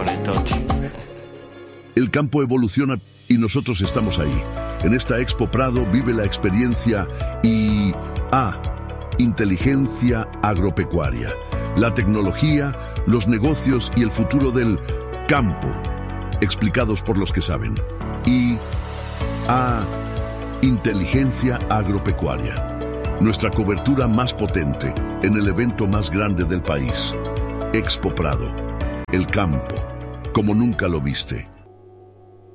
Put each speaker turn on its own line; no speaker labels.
Conectoti.
El campo evoluciona y nosotros estamos ahí. En esta Expo Prado vive la experiencia Inteligencia Agropecuaria. La tecnología, los negocios y el futuro del campo, explicados por los que saben. Inteligencia Agropecuaria. Nuestra cobertura más potente en el evento más grande del país. Expo Prado. El campo, como nunca lo viste.